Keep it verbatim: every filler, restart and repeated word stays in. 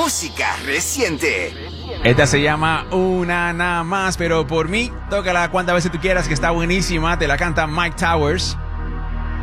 música reciente. Esta se llama Una Nada Más, pero por mí, tócala cuantas veces tú quieras, que está buenísima. Te la canta Mike Towers.